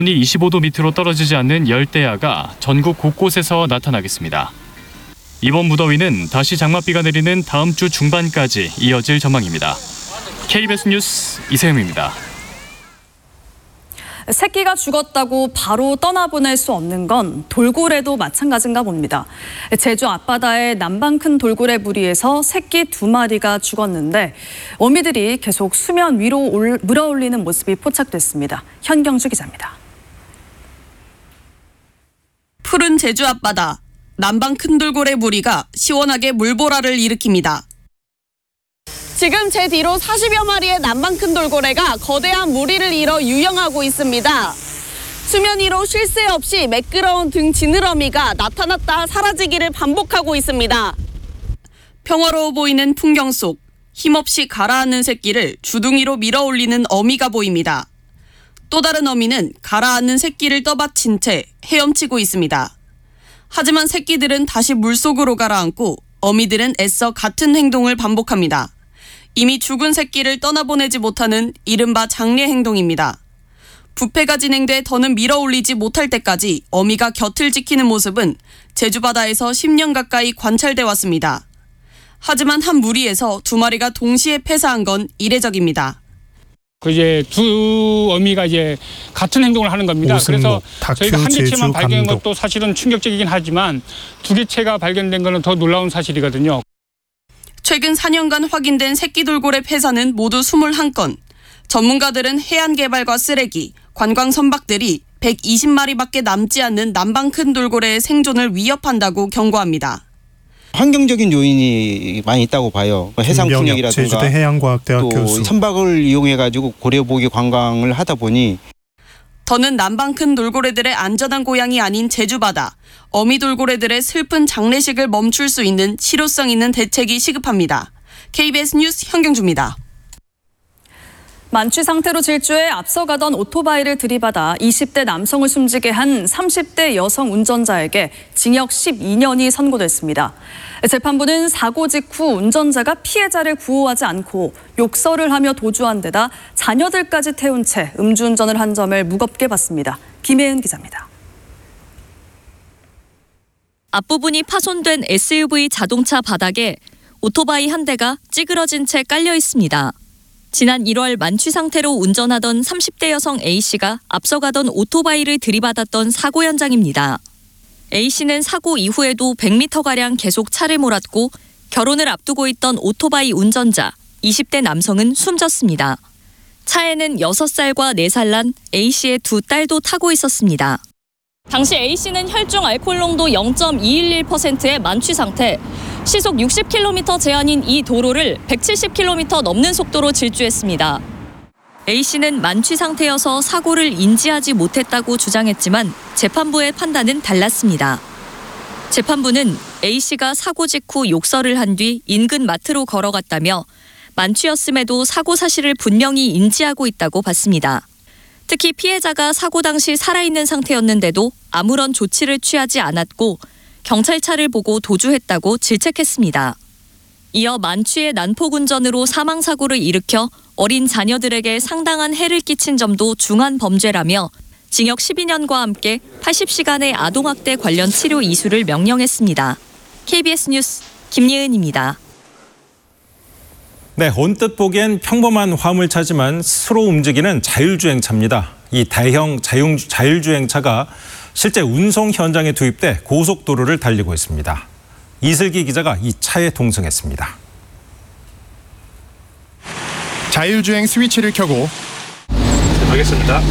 기온이 25도 밑으로 떨어지지 않는 열대야가 전국 곳곳에서 나타나겠습니다. 이번 무더위는 다시 장맛비가 내리는 다음 주 중반까지 이어질 전망입니다. KBS 뉴스 이세영입니다. 새끼가 죽었다고 바로 떠나보낼 수 없는 건 돌고래도 마찬가지인가 봅니다. 제주 앞바다의 남방 큰 돌고래 무리에서 새끼 2마리가 죽었는데 어미들이 계속 수면 위로 물어올리는 모습이 포착됐습니다. 현경주 기자입니다. 푸른 제주 앞바다, 남방 큰 돌고래 무리가 시원하게 물보라를 일으킵니다. 지금 제 뒤로 40여 마리의 남방 큰 돌고래가 거대한 무리를 이뤄 유영하고 있습니다. 수면 위로 쉴 새 없이 매끄러운 등 지느러미가 나타났다 사라지기를 반복하고 있습니다. 평화로워 보이는 풍경 속 힘없이 가라앉는 새끼를 주둥이로 밀어올리는 어미가 보입니다. 또 다른 어미는 가라앉는 새끼를 떠받친 채 헤엄치고 있습니다. 하지만 새끼들은 다시 물속으로 가라앉고 어미들은 애써 같은 행동을 반복합니다. 이미 죽은 새끼를 떠나보내지 못하는 이른바 장례 행동입니다. 부패가 진행돼 더는 밀어올리지 못할 때까지 어미가 곁을 지키는 모습은 제주 바다에서 10년 가까이 관찰돼 왔습니다. 하지만 한 무리에서 2마리가 동시에 폐사한 건 이례적입니다. 이제 두 어미가 이제 같은 행동을 하는 겁니다. 그래서 저희가 한 개체만 발견한 것도 사실은 충격적이긴 하지만 2개체가 발견된 것은 더 놀라운 사실이거든요. 최근 4년간 확인된 새끼 돌고래 폐사는 모두 21건. 전문가들은 해안 개발과 쓰레기, 관광 선박들이 120마리밖에 남지 않는 남방 큰 돌고래의 생존을 위협한다고 경고합니다. 환경적인 요인이 많이 있다고 봐요. 해상풍력이라든가 제주대 해양과학대학 또 교수. 선박을 이용해가지고 고래보기 관광을 하다 보니 더는 남방 큰 돌고래들의 안전한 고향이 아닌 제주바다, 어미 돌고래들의 슬픈 장례식을 멈출 수 있는 실효성 있는 대책이 시급합니다. KBS 뉴스 현경주입니다. 만취 상태로 질주해 앞서가던 오토바이를 들이받아 20대 남성을 숨지게 한 30대 여성 운전자에게 징역 12년이 선고됐습니다. 재판부는 사고 직후 운전자가 피해자를 구호하지 않고 욕설을 하며 도주한 데다 자녀들까지 태운 채 음주운전을 한 점을 무겁게 봤습니다. 김혜은 기자입니다. 앞부분이 파손된 SUV 자동차 바닥에 오토바이 한 대가 찌그러진 채 깔려 있습니다. 지난 1월 만취 상태로 운전하던 30대 여성 A씨가 앞서가던 오토바이를 들이받았던 사고 현장입니다. A씨는 사고 이후에도 100m가량 계속 차를 몰았고 결혼을 앞두고 있던 오토바이 운전자 20대 남성은 숨졌습니다. 차에는 6살과 4살 난 A씨의 2딸도 타고 있었습니다. 당시 A씨는 혈중 알코올 농도 0.211%의 만취 상태, 시속 60km 제한인 이 도로를 170km 넘는 속도로 질주했습니다. A씨는 만취 상태여서 사고를 인지하지 못했다고 주장했지만 재판부의 판단은 달랐습니다. 재판부는 A씨가 사고 직후 욕설을 한 뒤 인근 마트로 걸어갔다며 만취였음에도 사고 사실을 분명히 인지하고 있다고 봤습니다. 특히 피해자가 사고 당시 살아있는 상태였는데도 아무런 조치를 취하지 않았고 경찰차를 보고 도주했다고 질책했습니다. 이어 만취의 난폭 운전으로 사망사고를 일으켜 어린 자녀들에게 상당한 해를 끼친 점도 중한 범죄라며 징역 12년과 함께 80시간의 아동학대 관련 치료 이수를 명령했습니다. KBS 뉴스 김예은입니다. 네, 언뜻 보기엔 평범한 화물차지만 스스로 움직이는 자율주행차입니다. 이 대형 자율주행차가 실제 운송 현장에 투입돼 고속도로를 달리고 있습니다. 이슬기 기자가 이 차에 동승했습니다. 자율주행 스위치를 켜고 가겠습니다.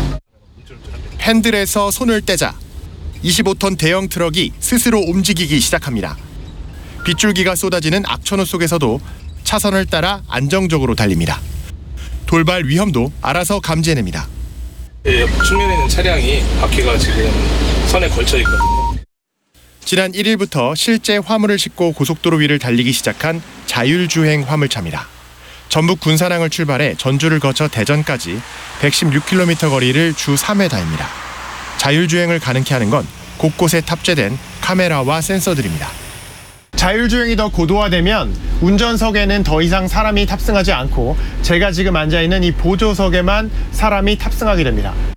핸들에서 손을 떼자 25톤 대형 트럭이 스스로 움직이기 시작합니다. 빗줄기가 쏟아지는 악천후 속에서도 차선을 따라 안정적으로 달립니다. 돌발 위험도 알아서 감지해냅니다. 측면에 있는 차량이 바퀴가 지금 선에 걸쳐 있거든요. 지난 1일부터 실제 화물을 싣고 고속도로 위를 달리기 시작한 자율주행 화물차입니다. 전북 군산항을 출발해 전주를 거쳐 대전까지 116km 거리를 주 3회 다닙니다. 자율주행을 가능케 하는 건 곳곳에 탑재된 카메라와 센서들입니다. 자율주행이 더 고도화되면 운전석에는 더 이상 사람이 탑승하지 않고 제가 지금 앉아있는 이 보조석에만 사람이 탑승하게 됩니다.